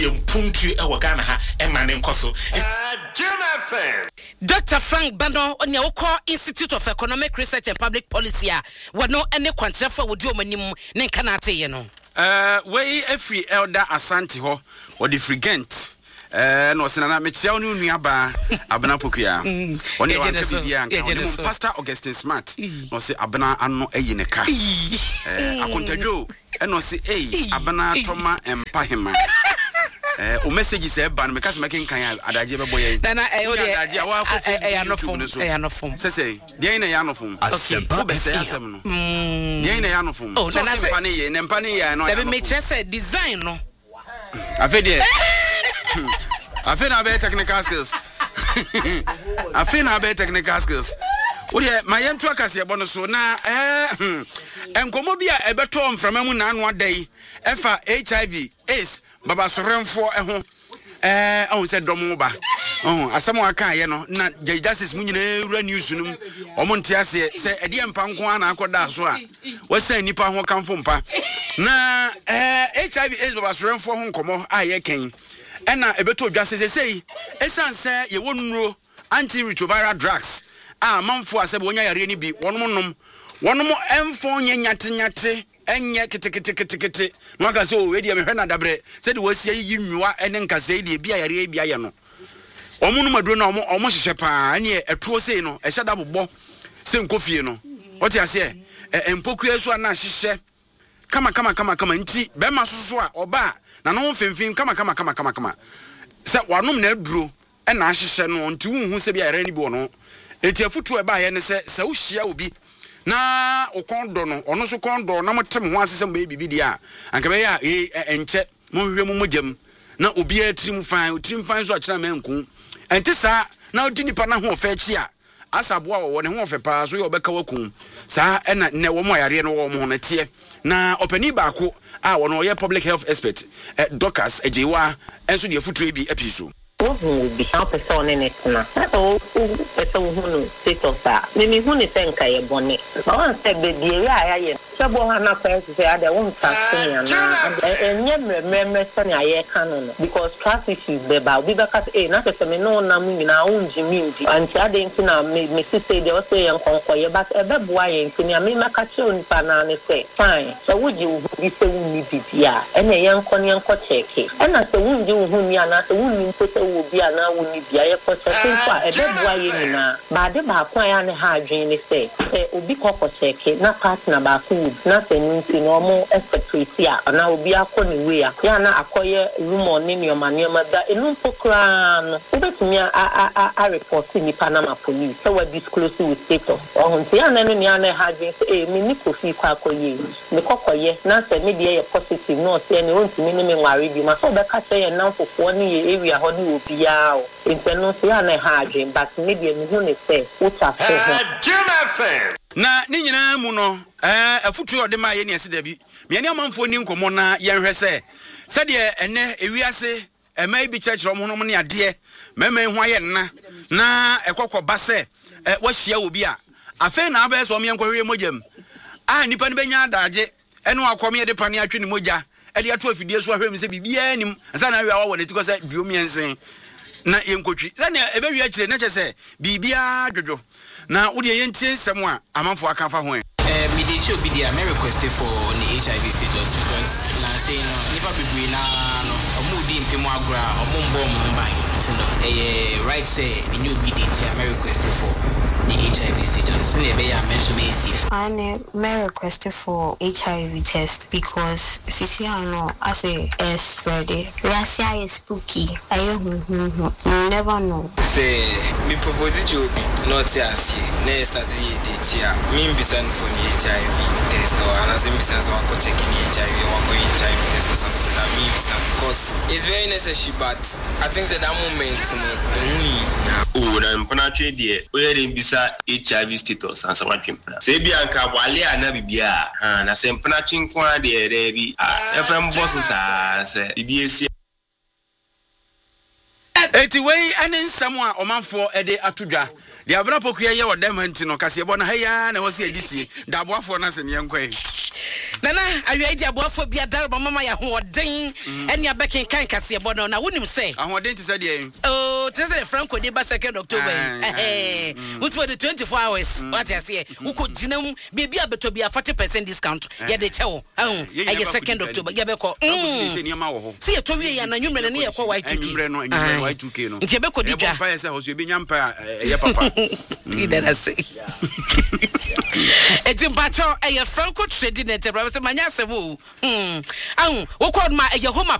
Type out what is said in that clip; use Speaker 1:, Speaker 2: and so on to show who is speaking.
Speaker 1: Yempuntu ewa Ghana ha emane nkoso.
Speaker 2: Dr. Frank Bano on your Institute of Economic Research and Public Policy wano ene kwantrefo wodi omanim ne kanate ye no.
Speaker 3: We every elder Asante ho or the frigant no senana mechia onu nuaba abana pokua oni wanka bibia nka Pastor Augustine Smart no se abana ano eyi ne ka akontadwo eno se abana toma empa hema o message say ban me kase making kan adaje bebo ye
Speaker 2: na
Speaker 3: adaje awa ko
Speaker 2: ya no fom
Speaker 3: say dey na ya no fom o be say asem no dey na ya no fom so na empa ne ye ne empa ne ye no ya
Speaker 2: me say design no
Speaker 3: afede afena be technical skills afena be technical skills Odi my yentu akase ebo no so na enkomo bia ebeto mframa mu na anu adai efa HIV AIDS baba soremfo eho on said domo ba asamo aka ye no na justice mu nyina ewura news num omo ntiase se ede empa nko ana akoda so a wasa nipa ho kanfo mpa na HIV AIDS baba soremfo ho nkomo aye ken ena ebeto justice sei esanse ye wonuro antiretroviral drugs manfo asebe wonya yare ni bi wonom emfo nyanyate enye kete no aka se o we dia me hwe na dabre se de wasia yi nwua ene nkase de bia yare bia ye no omo no maduro na omo hyehye pa ane etuo sei no ehye da bobbo se nkofie no wote ase empokua so na hyehye kama nti be ma soso a oba na no mfimfim kama se wanom na aduro na hyehye no nti hu se bia yare ni bi wono eti afutu eba ye ne se wo hia obi na okondo no ono so kondo na motem ho asese mba bibi dia anka be ya enche mo hwe mo mogam na obi atrim fan so akira menku enti sa na odi nipa na ho ofa chi a asabo a wo ne ho ofa pa so ye obeka wakum sa na ne wo mo yare no wo mo na tie na opani baako a wo no ye public health expert Doctors ejewa enso de afutu ebi episo
Speaker 4: who be a person in it now. That's all person who sit of that. Maybe who is saying Kaya Bonnet. I want to say, baby, I am. Trouble Hannah Press to say, I won't trust me. And never remember Sonny, I can't because trust issues, baby. We because not a no, Namin, our own Jimmy, and I didn't know, Mrs. say they were saying, but a baby, why ain't me? I mean, my catching banana say, fine. So would you be so needed? Yeah, and a young Conyan Cocheck. And I said, wouldn't you whom you are not a woman put will be an hour with the airport for a bed why but the back and a hard dream say, Ubi Coco check, not passing about food, nothing in normal expectation, and I will be a corny way. Yana acquire room on in your money, that a lump of crown. Over to me, I report in the Panama police, so I disclose with status. Or Tiana had been a minico fee quaco ye, the coco ye, not a media positive, no, say any room to minimum worry, you must have the catcher and now for 1 year area, how do you be out? It's a no say a hard dream, but maybe a million say, what's up?
Speaker 3: Na ni nyina mu no afutu ode ma ye ne ase da bi me ne amanfo ni nkomo na ye nhwe se de ene ewiase emai bi church ro mo no ne ade mema hu aye na ekokoba se wa hia obi a afa na aba so me enkohwe mogam nipa ne benya adaje ene akom ye de pane atwe ne moja e de ato afidie so ahwe me se bibia nim ansa na wi awo ne tiko se duo miensen na yenkotwi se ne ebe wi akire na chese bibia dwodwo na wo de yentie nsem a amanfo aka fa ho
Speaker 5: me dey show be there me request for the HIV status because na say no nipa bibiri na no omo di mpemu agora omo mbo mo ban so no right say me new be there me request for the HIV status ne be ya mention be safe
Speaker 6: and me request for HIV test because sisi ano as a spread racia is spooky ayo never know
Speaker 5: say me propose to not as ne start the year me bisan for the HIV test or another business or checking HIV or going HIV test or something that me bisan because it's very necessary but I think that moment
Speaker 7: na mpana twe de oyere bisa HIV status and some pimpana se bia nka wale ana bibia na se mpana twe nko de de bi efrem boss sa se bibia
Speaker 3: eti wei ane nsam a omanfo ede atodwa de abra pokua ye wodam hanti no kase ebo na haya na wose edisie daboafo na se ne yankwan
Speaker 2: Nana awia dia boafo bia darba mama ya hoɔden ɛne abɛken kan kase bɔ no na wonim sɛ
Speaker 3: ahoɔden te sɛ deɛ
Speaker 2: oh te sɛ Franco de ba 2nd October what for the 24 hours what I say uko ginam baby abeto bia 40% discount ya de chewo ɛyɛ 2nd October ya bɛkɔ
Speaker 3: sɛ niam wɔ hɔ
Speaker 2: sɛ yɛtɔ wie ya na nwumre ne yɛkɔ
Speaker 3: anwumre no Y2K no
Speaker 2: nti yɛbɛkɔ di dwa
Speaker 3: pa yɛ sɛ hɔ so ebi nyampa ɛyɛ papa
Speaker 2: idara se eti mpacho ɛyɛ Franco trading enterprise manya asɛm o wokɔ ma ɛyɛ home